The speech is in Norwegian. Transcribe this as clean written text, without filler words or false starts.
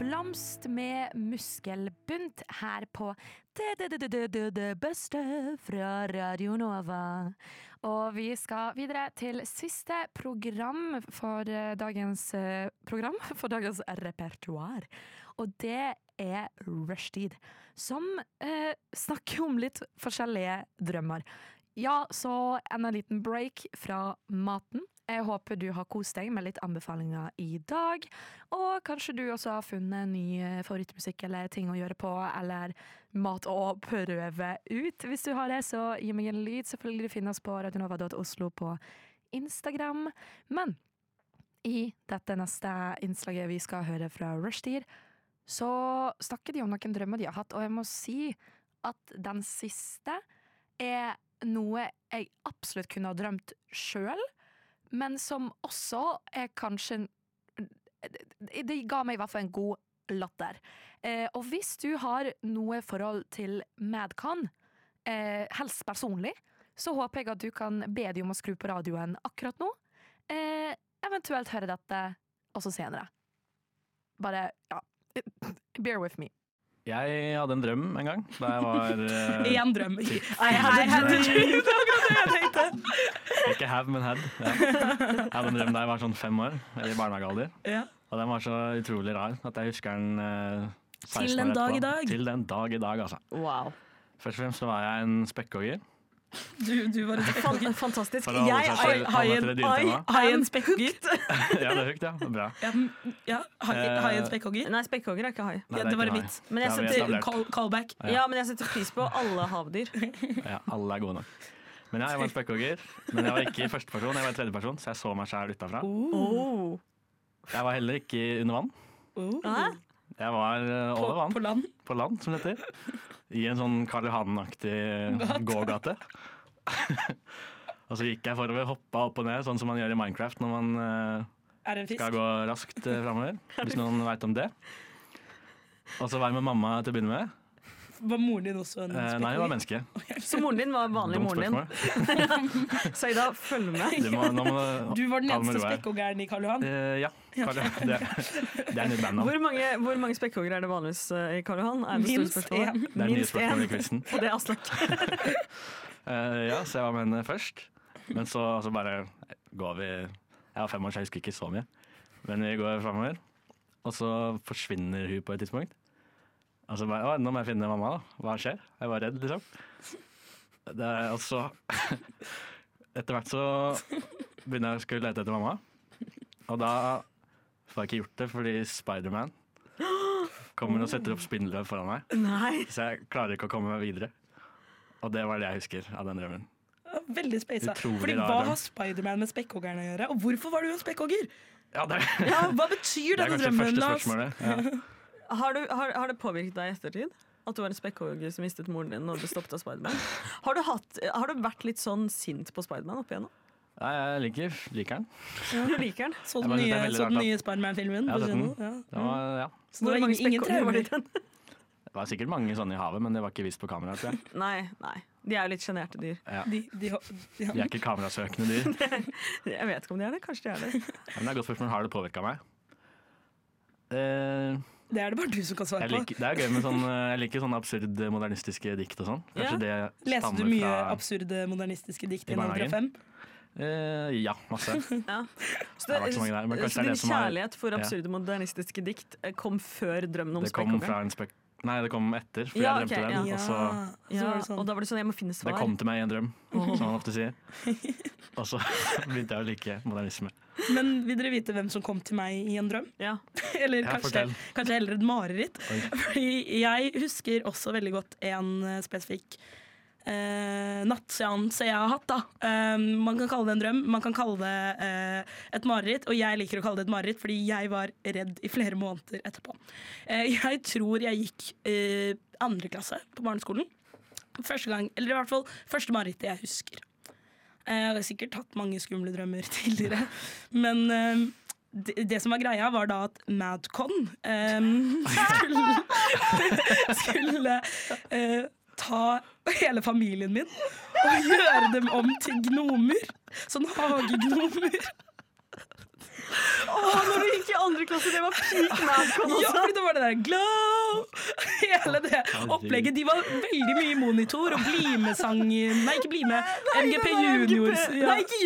Blomst med muskelbunt her på det beste fra Radio Nova. Og vi skal videre til siste program for dagens repertoar. Og det er Rushtid, som snakker om litt forskjellige drømmer. Ja, så en liten break fra maten. Jeg håper du har kost deg med litt anbefalinger i dag, og kanskje du også har funnet ny favorittmusikk eller ting å gjøre på, eller mat å prøve ut. Hvis du har det, så gi meg en lyd. Selvfølgelig det finnes på radionova.oslo på Instagram. Men i dette neste innslaget vi skal høre fra Rushtid, så snakker de om noen drømmer de har hatt, og jeg må si at den siste er noe jeg absolutt kunne ha drømt selv, men som også er kanskje det ga meg i hvert fall en god latter. Og hvis du har noe forhold til Madcon, helst personlig, så håper jeg at du kan be dem om å skru på radioen akkurat nå. Eventuelt høre dette også senere. Bare, ja, bear with me. Jeg hadde en drøm en gang da jeg var en drøm. I had a dream. Ikke have, men had. Ja. Jeg hadde en drøm da jeg var sånn 5 år, i barnehagealder. Ja. Og den var så utrolig rar at jeg husker den 16 til den dag i dag. Til den dag i dag, altså. Wow. Først og fremst så var jeg en spekkhogger. Du var fantastisk. Jeg har en spekkhogger. Ja, det er høyt, ja. Bra. Har en spekkhogger? Nei, spekkhogger er ikke hai. Nei, det var mitt. Men jeg setter callback. Ja, men jeg setter pris på alle havdyr. Ja, alle er gode nok. Men jeg var en spekkhogger. Men jeg var ikke i første person, jeg var i tredje person, så jeg så meg selv utenfra. Jeg var heller ikke under vann. Jeg var over vann. På land? På land, som det heter. I en sånn Karl Johan-aktig gågate. Og så gikk jeg forover, hoppa opp og ned, sånn som man gjør i Minecraft når man skal gå raskt fremover, hvis noen vet om det. Og så var jeg med mamma til å begynne med. Var moren din også en spekkhogger? Nei, hun var menneske. Så moren din var vanlig moren din? Saida, følg med. Du var den eneste spekkhoggeren i Karl Johan? Ja, Karl Johan. Det er nytt bandnavn. Hvor mange spekkhoggere er det vanligvis i Karl Johan? Minst 1. Det er nye spørsmål i quizen. Og det er Aslak. Ja, så jeg var med henne først. Men så bare går vi. Jeg var 5 år, så jeg husker ikke så mye. Men vi går fremover. Og så forsvinner hun på et tidspunkt. Og så bare, nå må jeg finne mamma da. Hva skjer? Jeg var redd, liksom. Og så etter hvert så begynner jeg å skulle lete etter mamma. Og da får jeg ikke gjort det, fordi Spider-Man kommer og setter opp spindelvev foran meg. Nei. Så jeg klarer ikke å komme meg videre. Og det var det jeg husker av den drømmen. Veldig speisa. Fordi hva har Spider-Man med spekkhoggerne å gjøre? Og hvorfor var du en spekkhogger? Ja, hva betyr denne drømmen? Det er kanskje første spørsmålet. Ja. Har det påvirket deg i ettertid? At du var en spekkhogger som mistet moren din når du stoppet av Spider-Man? Har du vært litt sånn sint på Spider-Man opp igjennom? Nei, jeg liker den. Ja, du liker den. Så den nye Spider-Man-filmen? Ja, det var Så det var ingen traumer i den? Det var sikkert mange sånne i havet, men det var ikke vist på kamera, tror jeg. Nei. De er jo litt generte dyr. Ja. De er ikke kamerasøkende dyr. Jeg vet ikke om de er det. Kanskje de er det. Men det er et godt spørsmål. Har det påvirket meg? Det er det bare du som kan svare på. Det er gøy med sånn, jeg liker sånne absurd modernistiske dikt og sånn. Leser du mye absurde modernistiske dikt i 1905? Ja, masse. Ja. Så din kjærlighet for absurde modernistiske dikt kom før drømmen om spekkhoggeren? Nei, det kom etter, for jeg drømte den. Og da var det sånn, jeg må finne svar. Det kom til meg i en drøm, som man ofte sier. Og så begynte jeg å like modernisme. Men vil dere vite hvem som kom til meg i en drøm? Ja. Eller kanskje heller et mareritt. Fordi jeg husker også veldig godt en spesifikk nattseanse jeg har hatt da. Man kan kalle det en drøm, man kan kalle det et mareritt, og jeg liker å kalle det et mareritt fordi jeg var redd i flere måneder etterpå. Jeg tror jeg gikk 2. klasse på barneskolen. Første gang, eller i hvert fall første marerittet jeg husker. Jeg har sikkert hatt mange skumle drømmer tidligere, men det som var greia var da at Madcon skulle ta hele familien min og gjøre dem om til gnomer. Sånn hagegnomer. Når du gikk i 2. klasse, det var peak Madcon Ja, også. fordi det var det der glow! Hele det opplegget. De var veldig mye i monitor og bli med sang. Nei, ikke bli med. MGP Junior. Ja. Nei, ikke